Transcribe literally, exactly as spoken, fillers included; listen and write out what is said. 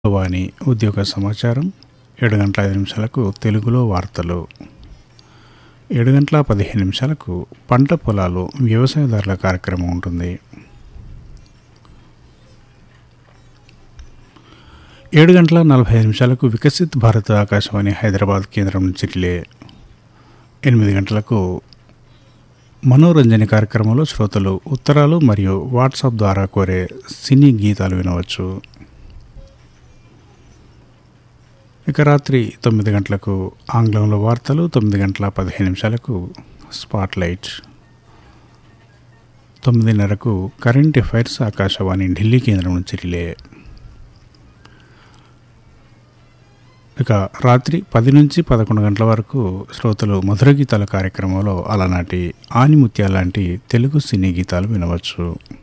వాణి ఉద్యోగ సమాచారం ఏడు గంటల ఐదు నిమిషాలకు తెలుగులో వార్తలు, ఏడు గంటల పదిహేను నిమిషాలకు పంట పొలాలు వ్యవసాయదారుల కార్యక్రమం ఉంటుంది. ఏడు గంటల నలభై ఐదు నిమిషాలకు వికసిత్ భారత్ ఆకాశవాణి హైదరాబాద్ కేంద్రం నుంచి రిలే. ఎనిమిది గంటలకు మనోరంజన కార్యక్రమంలో శ్రోతలు ఉత్తరాలు మరియు వాట్సాప్ ద్వారా కోరే సినీ గీతాలు వినవచ్చు. ఇక రాత్రి తొమ్మిది గంటలకు ఆంగ్లంలో వార్తలు, తొమ్మిది గంటల పదిహేను నిమిషాలకు స్పాట్లైట్, తొమ్మిదిన్నరకు కరెంట్ అఫైర్స్ ఆకాశవాణి ఢిల్లీ కేంద్రం నుంచి రిలే. ఇక రాత్రి పది నుంచి పదకొండు గంటల వరకు శ్రోతలు మధుర గీతాల కార్యక్రమంలో అలనాటి ఆనిముత్యాల లాంటి తెలుగు సినీ గీతాలు వినవచ్చు.